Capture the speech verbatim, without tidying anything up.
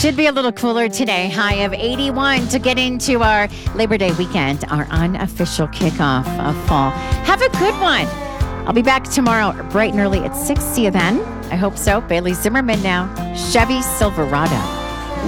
Should be a little cooler today. High of eighty-one to get into our Labor Day weekend, our unofficial kickoff of fall. Have a good one. I'll be back tomorrow bright and early at six. See you then. I hope so. Bailey Zimmerman now. Chevy Silverado.